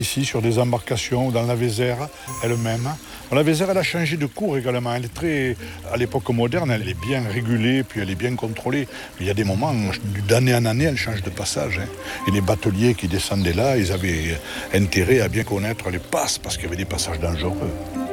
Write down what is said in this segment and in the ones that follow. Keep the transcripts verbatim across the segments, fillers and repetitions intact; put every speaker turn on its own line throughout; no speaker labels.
Ici, sur des embarcations, dans la Vézère elle-même. La Vézère, elle a changé de cours également. Elle est très, à l'époque moderne, elle est bien régulée, puis elle est bien contrôlée. Mais il y a des moments, d'année en année, elle change de passage. Hein. Et les bateliers qui descendaient là, ils avaient intérêt à bien connaître les passes, parce qu'il y avait des passages dangereux.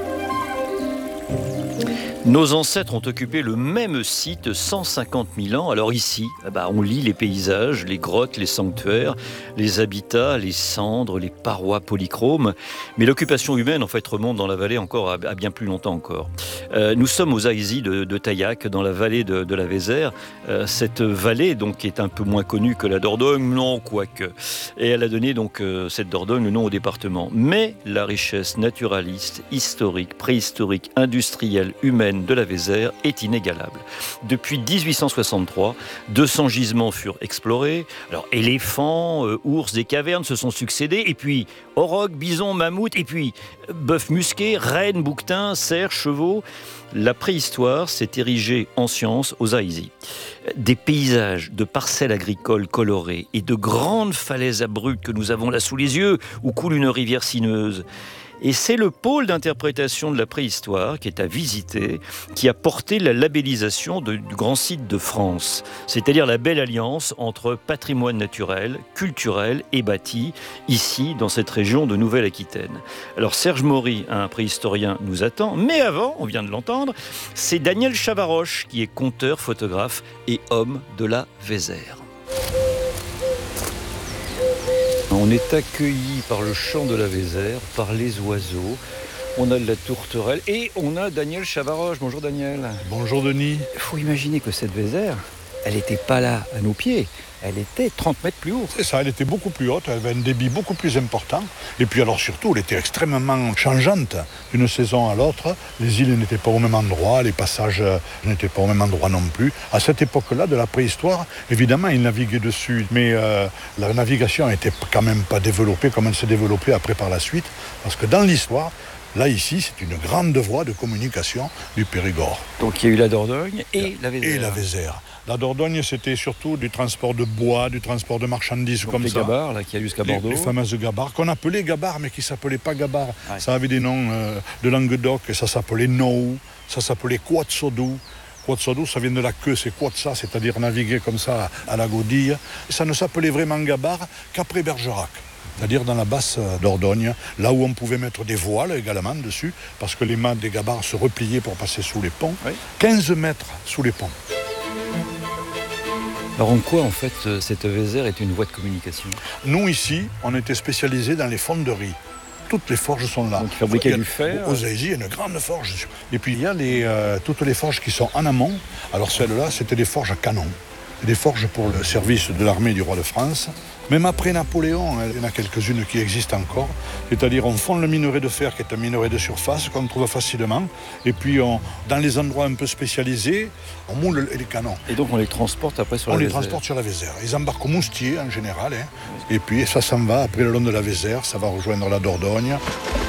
Nos ancêtres ont occupé le même site cent cinquante mille ans. Alors ici, bah on lit les paysages, les grottes, les sanctuaires, les habitats, les cendres, les parois polychromes. Mais l'occupation humaine, en fait, remonte dans la vallée encore à, à bien plus longtemps encore. Euh, nous sommes aux Aïsy de, de Taillac, dans la vallée de, de la Vézère. Euh, cette vallée, donc, est un peu moins connue que la Dordogne, non, quoique. Et elle a donné, donc, euh, cette Dordogne, le nom au département. Mais la richesse naturaliste, historique, préhistorique, industrielle, humaine, de la Vézère est inégalable. Depuis dix-huit cent soixante-trois, deux cents gisements furent explorés. Alors, éléphants, euh, ours des cavernes se sont succédés, et puis aurochs, bisons, mammouths, et puis euh, bœufs musqués, rennes, bouquetins, cerfs, chevaux. La préhistoire s'est érigée en science aux Aïsy. Des paysages de parcelles agricoles colorées et de grandes falaises abruptes que nous avons là sous les yeux, où coule une rivière sinueuse. Et c'est le pôle d'interprétation de la préhistoire qui est à visiter, qui a porté la labellisation de, du grand site de France, c'est-à-dire la belle alliance entre patrimoine naturel, culturel et bâti, ici, dans cette région de Nouvelle-Aquitaine. Alors Serge Maury, un préhistorien, nous attend, mais avant, on vient de l'entendre, c'est Daniel Chavaroche qui est conteur, photographe et homme de la Vézère. On est accueilli par le chant de la Vézère, par les oiseaux. On a de la tourterelle et on a Daniel Chavaroche. Bonjour Daniel.
Bonjour Denis.
Il faut imaginer que cette Vézère, elle n'était pas là à nos pieds. Elle était trente mètres plus haute.
C'est ça, elle était beaucoup plus haute, elle avait un débit beaucoup plus important. Et puis alors surtout, elle était extrêmement changeante d'une saison à l'autre. Les îles n'étaient pas au même endroit, les passages n'étaient pas au même endroit non plus. À cette époque-là de la préhistoire, évidemment, ils naviguaient dessus. Mais euh, la navigation n'était quand même pas développée comme elle s'est développée après par la suite. Parce que dans l'histoire, là, ici, c'est une grande voie de communication du Périgord.
Donc il y a eu la Dordogne et la Vézère.
Et la Vézère. La Dordogne, c'était surtout du transport de bois, du transport de marchandises.
Donc
comme
les
ça.
Les gabarres, là, qui a jusqu'à Bordeaux.
Les, les fameuses gabarres, qu'on appelait gabarres, mais qui ne s'appelaient pas gabarres.
Ouais.
Ça avait des noms euh, de Languedoc, et ça s'appelait Nou, ça s'appelait Quatsodou. Quatsodou, ça vient de la queue, c'est Quatsa, c'est-à-dire naviguer comme ça à la godille. Et ça ne s'appelait vraiment gabarre qu'après Bergerac. C'est-à-dire dans la basse Dordogne, là où on pouvait mettre des voiles également dessus, parce que les mâts des gabarres se repliaient pour passer sous les ponts. Oui. quinze mètres sous les ponts.
Alors en quoi, en fait, cette Vézère est une voie de communication ?
Nous, ici, on était spécialisés dans les fonderies. Toutes les forges sont là.
Donc, ils fabriquaient du fer.
Aux Aïsy, il y a une grande forge. Et puis, il y a les, euh, toutes les forges qui sont en amont. Alors, celles-là, c'était des forges à canon. Des forges pour le service de l'armée du roi de France. Même après Napoléon, il y en a quelques-unes qui existent encore. C'est-à-dire, on fonde le minerai de fer, qui est un minerai de surface, qu'on trouve facilement. Et puis, on, dans les endroits un peu spécialisés, on moule les canons.
Et donc, on les transporte après sur
on
la
Vézère.
Vézère.
On les transporte sur la Vézère. Ils embarquent au Moustier, en général. Hein. Et puis, ça s'en va. Après, le long de la Vézère, ça va rejoindre la Dordogne.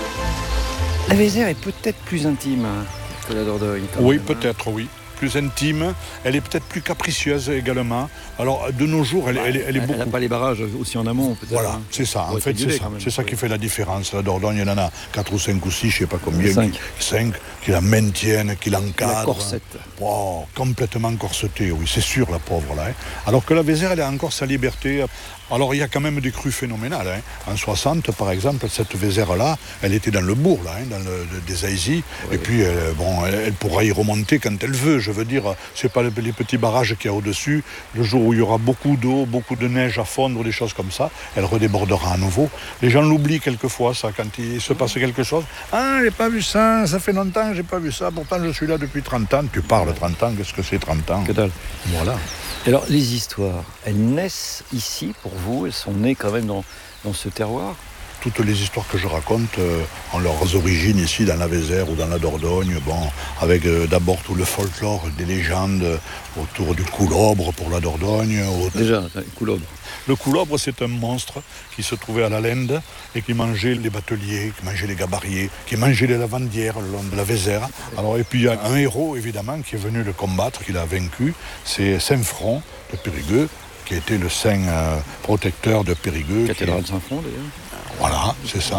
La Vézère est peut-être plus intime que la Dordogne.
Oui, même, peut-être, hein. oui. Plus intime, elle est peut-être plus capricieuse également. Alors, de nos jours, elle, bah, elle, elle, elle est beaucoup...
Elle n'a pas les barrages aussi en amont, peut-être.
Voilà,
hein.
c'est ça. En fait, c'est ça. C'est ça qui fait la différence. La Dordogne, il y en a quatre ou cinq ou six, je ne sais pas combien.
cinq.
cinq, qui la maintiennent, qui l'encadrent.
La corsette.
Wow, complètement corsetée, oui, c'est sûr, la pauvre, là. Hein. Alors que la Vézère, elle a encore sa liberté. Alors, il y a quand même des crues phénoménales. Hein. En soixante, par exemple, cette Vézère-là, elle était dans le bourg, là, hein, dans le, des Aïsy. Oui. Et puis, elle, bon, elle, elle pourra y remonter quand elle veut. Je veux dire, c'est pas les, les petits barrages qu'il y a au-dessus. Le jour où il y aura beaucoup d'eau, beaucoup de neige à fondre, des choses comme ça, elle redébordera à nouveau. Les gens l'oublient quelquefois, ça, quand il se passe quelque chose. Ah, j'ai pas vu ça, ça fait longtemps que j'ai pas vu ça. Pourtant, je suis là depuis trente ans. Tu parles trente ans, qu'est-ce que c'est trente ans ?
Que dalle.
Voilà.
Alors, les histoires, elles naissent ici pour vous, elles sont nées quand même dans, dans ce terroir ?
Toutes les histoires que je raconte euh, ont leurs origines ici dans la Vézère ou dans la Dordogne, bon, avec euh, d'abord tout le folklore, des légendes autour du coulobre pour la Dordogne. Au...
Déjà, le coulobre.
Le coulobre, c'est un monstre qui se trouvait à la Lende et qui mangeait les bateliers, qui mangeait les gabariers, qui mangeait les lavandières le long de la Vézère. Alors, et puis il y a un héros, évidemment, qui est venu le combattre, qui l'a vaincu, c'est Saint-Front de Périgueux, qui était le saint euh, protecteur de Périgueux.
Cathédrale de Saint-Front, d'ailleurs.
Voilà, c'est ça.